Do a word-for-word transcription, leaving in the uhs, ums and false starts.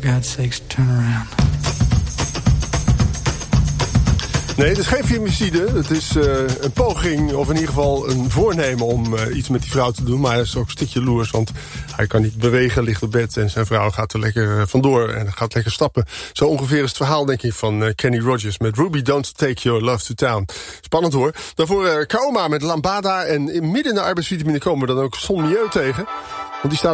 God's sakes, turn around. Nee, het is geen femicide. Het is uh, een poging, of in ieder geval een voornemen om uh, iets met die vrouw te doen. Maar hij is ook een stukje loers, want hij kan niet bewegen, ligt op bed. En zijn vrouw gaat er lekker uh, vandoor en gaat lekker stappen. Zo ongeveer is het verhaal, denk ik, van uh, Kenny Rogers met Ruby, Don't Take Your Love to Town. Spannend hoor. Daarvoor uh, Kaoma met Lambada. En in midden in de arbeidsvitamine komen we dan ook Son Mieu tegen. Want die staat